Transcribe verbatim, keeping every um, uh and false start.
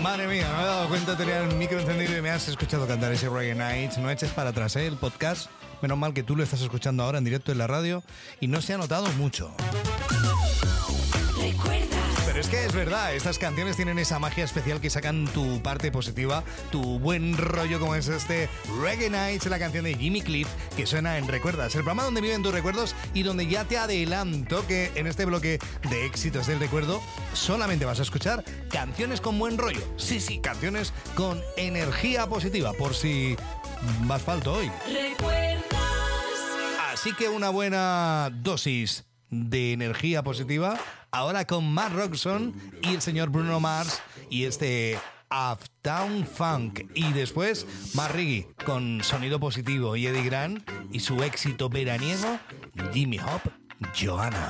Madre mía, no me he dado cuenta, tenía el micro encendido y me has escuchado cantar ese Reggae Nights. No eches para atrás, ¿eh? El podcast. Menos mal que tú lo estás escuchando ahora en directo en la radio y no se ha notado mucho. Pero es que es verdad, estas canciones tienen esa magia especial que sacan tu parte positiva, tu buen rollo, como es este Reggae Nights, la canción de Jimmy Cliff que suena en Recuerdas, el programa donde viven tus recuerdos y donde ya te adelanto que en este bloque de éxitos del recuerdo solamente vas a escuchar canciones con buen rollo. Sí, sí, canciones con energía positiva, por si vas falto hoy. Recuerdas. Así que una buena dosis de energía positiva. Ahora con Mark Ronson y el señor Bruno Mars y este Uptown Funk. Y después Mark Riggy con sonido positivo y Eddie Grant y su éxito veraniego Jimmy Hop, Joanna.